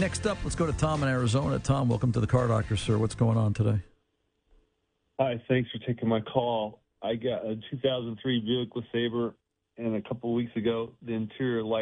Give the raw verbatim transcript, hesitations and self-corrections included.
Next up, let's go to Tom in Arizona. Tom, welcome to the Car Doctor, sir. What's going on today? Hi, thanks for taking my call. I got a two thousand three Buick LeSabre, and a couple of weeks ago, the interior light